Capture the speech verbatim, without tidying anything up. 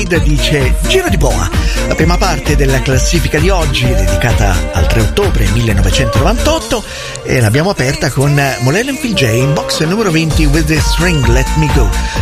dice Giro di boa. La prima parte della classifica di oggi è dedicata al tre ottobre millenovecentonovantotto e l'abbiamo aperta con Mollell and Phil J in box numero venti With the String Let Me Go.